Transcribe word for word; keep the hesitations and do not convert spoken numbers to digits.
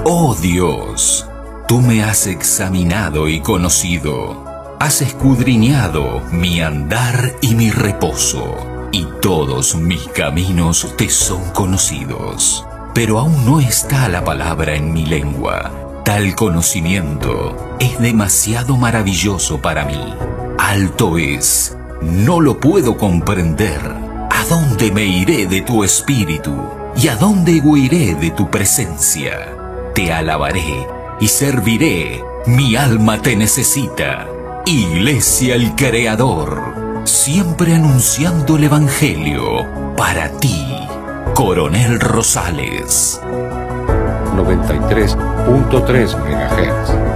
Oh Dios, tú me has examinado y conocido. Has escudriñado mi andar y mi reposo, y todos mis caminos te son conocidos. Pero aún no está la palabra en mi lengua. Tal conocimiento es demasiado maravilloso para mí. Alto es, no lo puedo comprender. ¿A dónde me iré de tu espíritu? ¿Y a dónde huiré de tu presencia? Te alabaré y serviré, mi alma te necesita. Iglesia el Creador, siempre anunciando el Evangelio para ti. Coronel Rosales. noventa y tres punto tres megahertz.